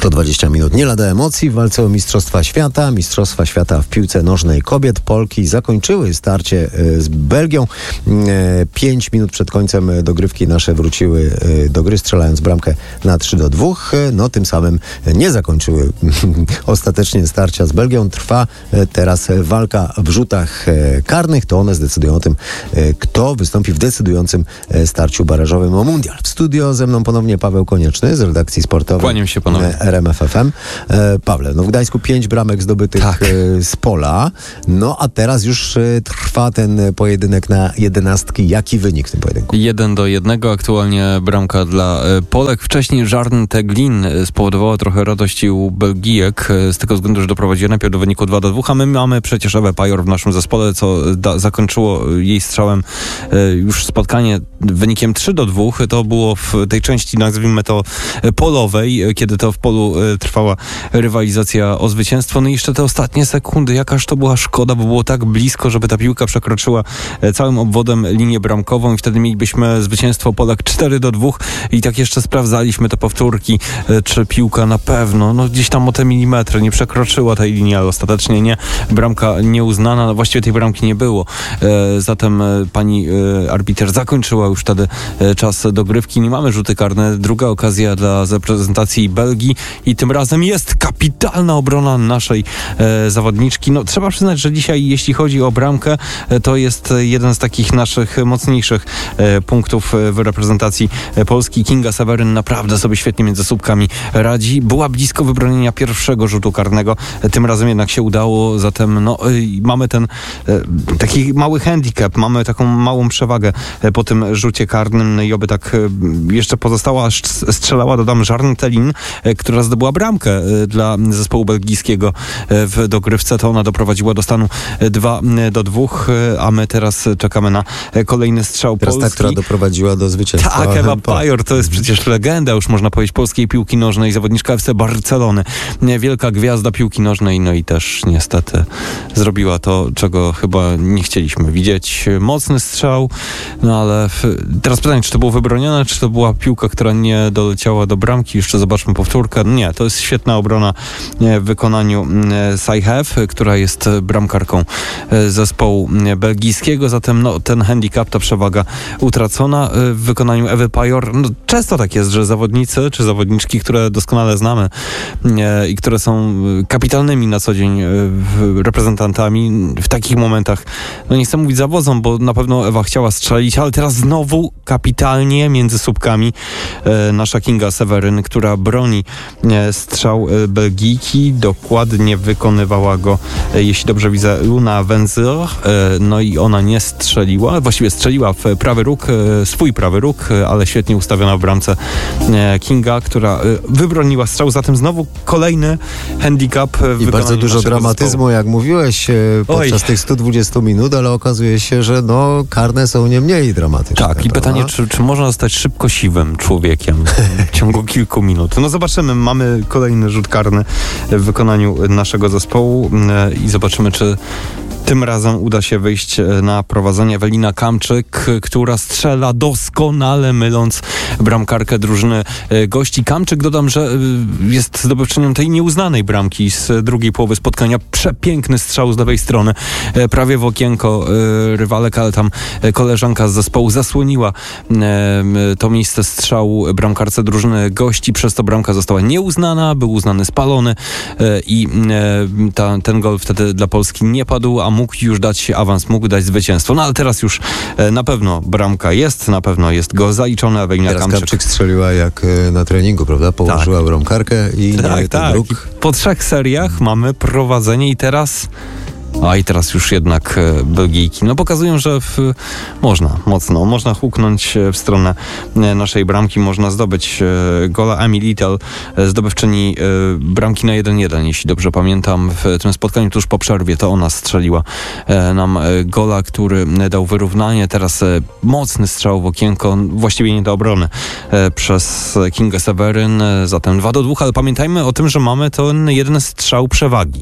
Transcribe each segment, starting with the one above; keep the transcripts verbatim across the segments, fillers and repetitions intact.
sto dwadzieścia minut nie lada emocji w walce o Mistrzostwa Świata. Mistrzostwa Świata w piłce nożnej kobiet. Polki zakończyły starcie z Belgią. Pięć minut przed końcem dogrywki nasze wróciły do gry, strzelając bramkę na trzy do dwóch. No tym samym nie zakończyły ostatecznie starcia z Belgią. Trwa teraz walka w rzutach karnych. To one zdecydują o tym, kto wystąpi w decydującym starciu barażowym o mundial. W studio ze mną ponownie Paweł Konieczny z redakcji sportowej. Kłaniam się ponownie. R M F F M. E, Pawle, no w Gdańsku pięć bramek zdobytych tak. e, z pola, no a teraz już e, trwa ten pojedynek na jedenastki. Jaki wynik w tym pojedynku? Jeden do jednego aktualnie bramka dla e, Polek. Wcześniej Jarn Teglin spowodowała trochę radości u Belgijek e, z tego względu, że doprowadziła najpierw do wyniku dwa do dwóch, a my mamy przecież Ewę Pajor w naszym zespole, co da, zakończyło jej strzałem e, już spotkanie wynikiem trzy do dwóch. To było w tej części, nazwijmy to, polowej, kiedy to w polu trwała rywalizacja o zwycięstwo. No i jeszcze te ostatnie sekundy, jakaż to była szkoda, bo było tak blisko, żeby ta piłka przekroczyła całym obwodem linię bramkową i wtedy mielibyśmy zwycięstwo Polek cztery do dwóch i tak jeszcze sprawdzaliśmy te powtórki, czy piłka na pewno, no gdzieś tam o te milimetry nie przekroczyła tej linii, ale ostatecznie nie. Bramka nieuznana, no właściwie tej bramki nie było. Zatem pani arbiter zakończyła już wtedy czas dogrywki. Nie mamy rzuty karne. Druga okazja dla reprezentacji Belgii i tym razem jest kapitalna obrona naszej e, zawodniczki. No trzeba przyznać, że dzisiaj jeśli chodzi o bramkę, e, to jest jeden z takich naszych mocniejszych e, punktów w reprezentacji Polski. Kinga Seweryn naprawdę sobie świetnie między słupkami radzi. Była blisko wybronienia pierwszego rzutu karnego. E, tym razem jednak się udało. Zatem no, e, mamy ten e, taki mały handicap, mamy taką małą przewagę e, po tym rzucie karnym. No i oby tak e, jeszcze pozostała, aż strzelała, dodam, Jarn Teglin, e, która zdobyła bramkę e, dla zespołu belgijskiego e, w dogrywce. To ona doprowadziła do stanu dwa do dwóch, e, a my teraz czekamy na e, kolejny strzał teraz Polski. Ta, która doprowadziła do zwycięstwa. Tak, Ewa Pajor to jest przecież legenda, już można powiedzieć, polskiej piłki nożnej, zawodniczka F C Barcelony. Wielka gwiazda piłki nożnej, no i też niestety zrobiła to, czego chyba nie chcieliśmy widzieć. Mocny strzał, no ale w... teraz pytanie, czy to było wybronione, czy to była piłka, która nie doleciała do bramki. Jeszcze zobaczmy powtórkę. Nie, to jest świetna obrona w wykonaniu Sajhef, która jest bramkarką zespołu belgijskiego. Zatem no, ten handicap, ta przewaga utracona w wykonaniu Ewy Pajor. No, często tak jest, że zawodnicy czy zawodniczki, które doskonale znamy i które są kapitalnymi na co dzień reprezentantami, w takich momentach, no nie chcę mówić zawodzą, bo na pewno Ewa chciała strzelić, ale teraz znowu kapitalnie między słupkami nasza Kinga Seweryn, która broni strzał Belgijki, dokładnie wykonywała go, jeśli dobrze widzę, Luna Wenzler, no i ona nie strzeliła, właściwie strzeliła w prawy róg, swój prawy róg, ale świetnie ustawiona w bramce Kinga, która wybroniła strzał, zatem znowu kolejny handicap w I bardzo dużo dramatyzmu, zespołu. Jak mówiłeś, podczas Oj. tych stu dwudziestu minut, ale okazuje się, że no karne są nie mniej dramatyczne. Tak, i pytanie, czy, czy można zostać szybko siwym człowiekiem w ciągu kilku minut. No zobaczymy, mamy kolejny rzut karny w wykonaniu naszego zespołu i zobaczymy, czy tym razem uda się wyjść na prowadzenie. Ewelina Kamczyk, która strzela doskonale, myląc bramkarkę drużyny gości. Kamczyk, dodam, że jest zdobywczynią tej nieuznanej bramki z drugiej połowy spotkania. Przepiękny strzał z lewej strony, prawie w okienko rywalek, ale tam koleżanka z zespołu zasłoniła to miejsce strzału bramkarce drużyny gości. Przez to bramka została nieuznana, był uznany spalony i ta, ten gol wtedy dla Polski nie padł, a mógł już dać awans, mógł dać zwycięstwo. No ale teraz już e, na pewno bramka jest, na pewno jest go zaliczone. Ewelina teraz Kamczyk. Kamczyk strzeliła jak na treningu, prawda? Położyła tak. bramkarkę i tak, nie, tak. Róg. I po trzech seriach mamy prowadzenie i teraz A i teraz już jednak Belgijki no pokazują, że w, można mocno, można huknąć w stronę naszej bramki, można zdobyć gola. Amy Little, zdobywczyni bramki na jeden jeden, jeśli dobrze pamiętam, w tym spotkaniu tuż po przerwie, to ona strzeliła nam gola, który dał wyrównanie. Teraz mocny strzał w okienko, właściwie nie do obrony, przez Kingę Seweryn, zatem dwa do dwóch, ale pamiętajmy o tym, że mamy ten jeden strzał przewagi.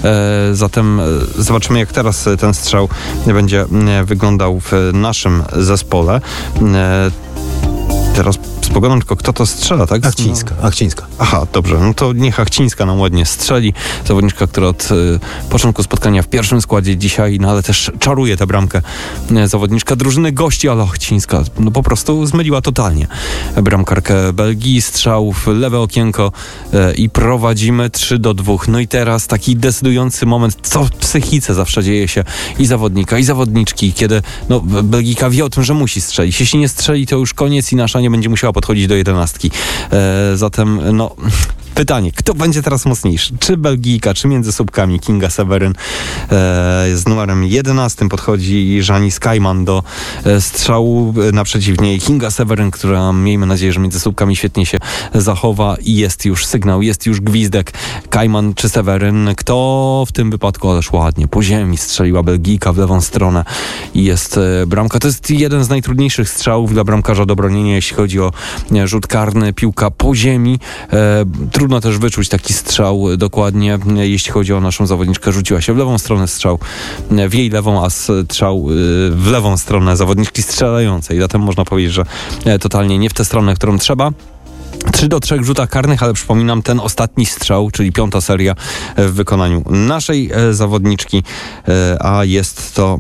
Zatem zobaczymy, jak teraz ten strzał będzie wyglądał w naszym zespole. Teraz z pogodą, tylko kto to strzela, tak? Achcińska, Achcińska. Aha, dobrze, no to niech Achcińska nam ładnie strzeli. Zawodniczka, która od y, początku spotkania w pierwszym składzie dzisiaj, no ale też czaruje tę bramkę. Y, zawodniczka drużyny gości, ale Achcińska no po prostu zmyliła totalnie bramkarkę Belgii. Strzał w lewe okienko y, i prowadzimy trzy do dwóch. No i teraz taki decydujący moment, co w psychice zawsze dzieje się i zawodnika, i zawodniczki, kiedy no, Belgijka wie o tym, że musi strzelić. Jeśli nie strzeli, to już koniec i nasza nie będzie musiała podchodzić do jedenastki. E, zatem, no... Pytanie, kto będzie teraz mocniejszy? Czy Belgijka, czy między słupkami Kinga Seweryn? E, z numerem jedenastym podchodzi Żani Skajman do e, strzału naprzeciw niej. Kinga Seweryn, która miejmy nadzieję, że między słupkami świetnie się zachowa i jest już sygnał, jest już gwizdek. Kajman czy Seweryn? Kto w tym wypadku, ależ ładnie, po ziemi strzeliła Belgijka w lewą stronę i jest e, bramka. To jest jeden z najtrudniejszych strzałów dla bramkarza do bronienia, jeśli chodzi o e, rzut karny, piłka po ziemi. E, Trudno też wyczuć taki strzał dokładnie, jeśli chodzi o naszą zawodniczkę. Rzuciła się w lewą stronę, strzał w jej lewą, a strzał w lewą stronę zawodniczki strzelającej. Zatem można powiedzieć, że totalnie nie w tę stronę, którą trzeba. trzy do trzech rzutach karnych, ale przypominam, ten ostatni strzał, czyli piąta seria w wykonaniu naszej zawodniczki, a jest to...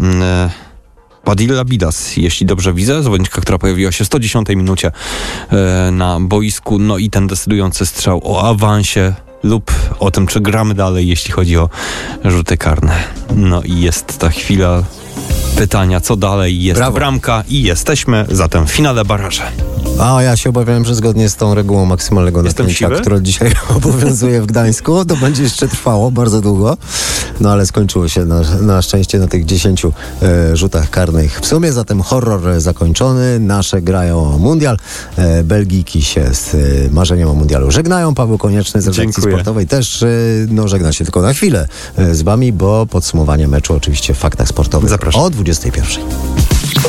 Padilla Bidas, jeśli dobrze widzę, zawodniczka, która pojawiła się w sto dziesiątej minucie e, na boisku, no i ten decydujący strzał o awansie lub o tym, czy gramy dalej, jeśli chodzi o rzuty karne. No i jest ta chwila pytania, co dalej, jest Brawo. Bramka i jesteśmy zatem w finale baraże. A ja się obawiałem, że zgodnie z tą regułą maksymalnego Jestem napięcia, siwy? która dzisiaj obowiązuje w Gdańsku, to będzie jeszcze trwało bardzo długo. No ale skończyło się na, na szczęście na tych dziesięciu e, rzutach karnych w sumie. Zatem horror zakończony. Nasze grają o mundial. E, Belgijki się z e, marzeniem o mundialu żegnają. Paweł Konieczny z redakcji Dziękuję. sportowej też e, no, żegna się tylko na chwilę e, z wami, bo podsumowanie meczu oczywiście w Faktach Sportowych Zapraszam. o dwudziestej pierwszej.